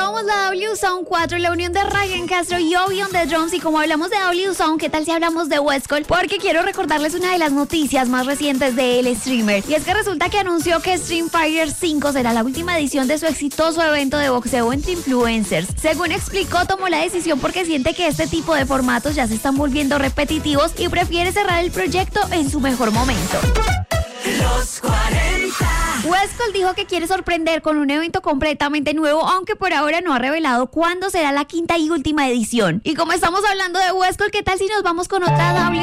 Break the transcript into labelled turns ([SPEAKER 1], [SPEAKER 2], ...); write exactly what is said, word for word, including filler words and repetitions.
[SPEAKER 1] Grabamos la W Sound cuatro, la unión de Ryan Castro y Obi on the Drums. Y como hablamos de W Sound, ¿qué tal si hablamos de Westcol? Porque quiero recordarles una de las noticias más recientes de el streamer. Y es que resulta que anunció que Stream Fighter cinco será la última edición de su exitoso evento de boxeo entre influencers. Según explicó, tomó la decisión porque siente que este tipo de formatos ya se están volviendo repetitivos y prefiere cerrar el proyecto en su mejor momento.
[SPEAKER 2] Los cuarenta.
[SPEAKER 1] Westcol dijo que quiere sorprender con un evento completamente nuevo, aunque por ahora no ha revelado cuándo será la quinta y última edición. Y como estamos hablando de Westcol, ¿qué tal si nos vamos con otra W